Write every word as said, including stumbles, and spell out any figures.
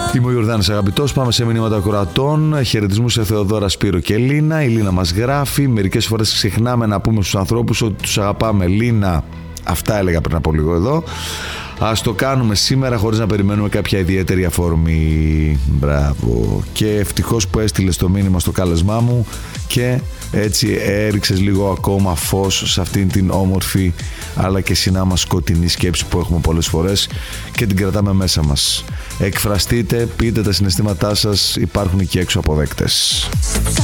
Είμαι ο Ιορδάνης Αγαπητός, πάμε σε μηνύματα ακροατών. Χαιρετισμούς σε Θεοδώρα, Σπύρο και Λίνα. Η Λίνα μας γράφει: μερικές φορές ξεχνάμε να πούμε στους ανθρώπους ότι τους αγαπάμε. Λίνα, αυτά έλεγα πριν από λίγο εδώ. Ας το κάνουμε σήμερα χωρίς να περιμένουμε κάποια ιδιαίτερη αφορμή. Μπράβο. Και ευτυχώς που έστειλες το μήνυμα στο κάλεσμά μου και έτσι έριξες λίγο ακόμα φως σε αυτήν την όμορφη αλλά και συνάμα σκοτεινή σκέψη που έχουμε πολλές φορές και την κρατάμε μέσα μας. Εκφραστείτε, πείτε τα συναισθήματά σας, υπάρχουν εκεί έξω αποδέκτες.